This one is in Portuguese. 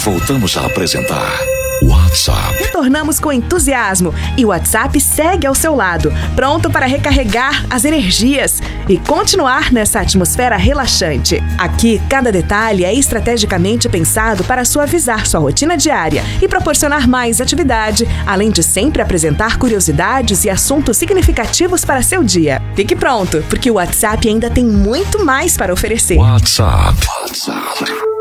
voltamos a apresentar WhatsApp. Retornamos com entusiasmo e o WhatsApp segue ao seu lado, pronto para recarregar as energias e continuar nessa atmosfera relaxante. Aqui, cada detalhe é estrategicamente pensado para suavizar sua rotina diária e proporcionar mais atividade, além de sempre apresentar curiosidades e assuntos significativos para seu dia. Fique pronto, porque o WhatsApp ainda tem muito mais para oferecer. WhatsApp.